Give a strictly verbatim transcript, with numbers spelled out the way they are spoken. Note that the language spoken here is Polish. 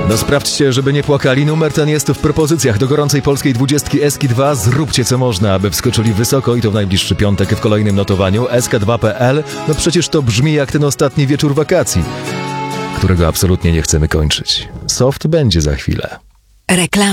No sprawdźcie, żeby nie płakali. Numer ten jest w propozycjach do gorącej polskiej dwudziestki S K dwa. Zróbcie co można, aby wskoczyli wysoko i to w najbliższy piątek w kolejnym notowaniu. S K dwa kropka P L. No przecież to brzmi jak ten ostatni wieczór wakacji, którego absolutnie nie chcemy kończyć. Soft będzie za chwilę. Reklama.